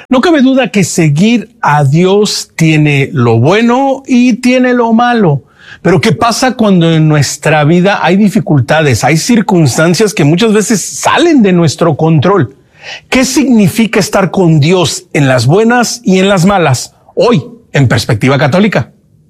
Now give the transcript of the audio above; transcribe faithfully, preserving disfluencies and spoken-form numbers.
No cabe duda que seguir a Dios tiene lo bueno y tiene lo malo. Pero ¿qué pasa cuando en nuestra vida hay dificultades, hay circunstancias que muchas veces salen de nuestro control? ¿Qué significa estar con Dios en las buenas y en las malas? Hoy, en Perspectiva Católica.